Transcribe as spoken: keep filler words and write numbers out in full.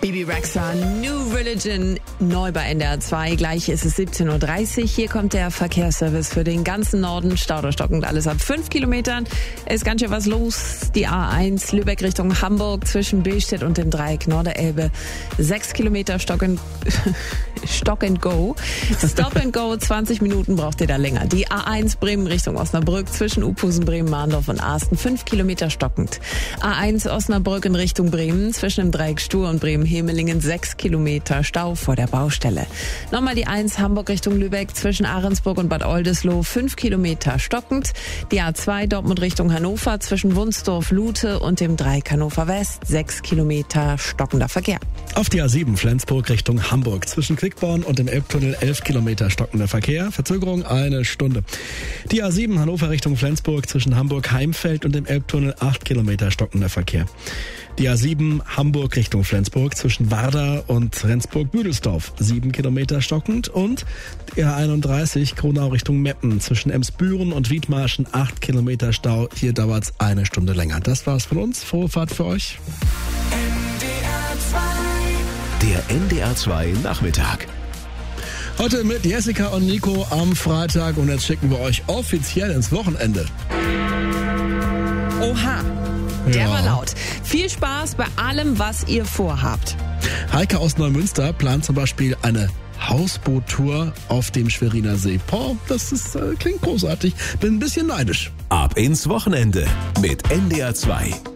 Bibi Rexha, New Religion, neu bei N D R zwei. Gleich ist es siebzehn Uhr dreißig. Hier kommt der Verkehrsservice für den ganzen Norden. Stau oder stockend alles ab fünf Kilometern. Ist ganz schön was los. Die A eins Lübeck Richtung Hamburg zwischen Billstedt und dem Dreieck Norderelbe. Sechs Kilometer Stock and, Stock and Go. Stop and Go, zwanzig Minuten braucht ihr da länger. Die A eins Bremen Richtung Osnabrück zwischen Uphusen, Bremen, Mahndorf und Asten. Fünf Kilometer stockend. A eins Osnabrück in Richtung Bremen zwischen dem Dreieck Stur und Bremen Hemelingen, sechs Kilometer Stau vor der Baustelle. Nochmal die eins Hamburg Richtung Lübeck zwischen Ahrensburg und Bad Oldesloe, fünf Kilometer stockend. Die A zwei Dortmund Richtung Hannover zwischen Wunsdorf, Lute und dem Dreieck Hannover West, sechs Kilometer stockender Verkehr. Auf die A sieben Flensburg Richtung Hamburg zwischen Quickborn und dem Elbtunnel elf Kilometer stockender Verkehr. Verzögerung eine Stunde. Die A sieben Hannover Richtung Flensburg zwischen Hamburg-Heimfeld und dem Elbtunnel acht Kilometer stockender Verkehr. Die A sieben Hamburg Richtung Flensburg zwischen Warda und Rendsburg-Büdelsdorf sieben Kilometer stockend und die A einunddreißig Kronau Richtung Meppen zwischen Emsbüren und Wiedmarschen acht Kilometer Stau. Hier dauert's eine Stunde länger. Das war's von uns. Frohe Fahrt für euch. Der N D R zwei Nachmittag. Heute mit Jessica und Nico am Freitag und jetzt schicken wir euch offiziell ins Wochenende. Oha, der Ja. war laut. Viel Spaß bei allem, was ihr vorhabt. Heike aus Neumünster plant zum Beispiel eine Hausboottour auf dem Schweriner See. Boah, das ist, äh, klingt großartig. Bin ein bisschen neidisch. Ab ins Wochenende mit N D R zwei.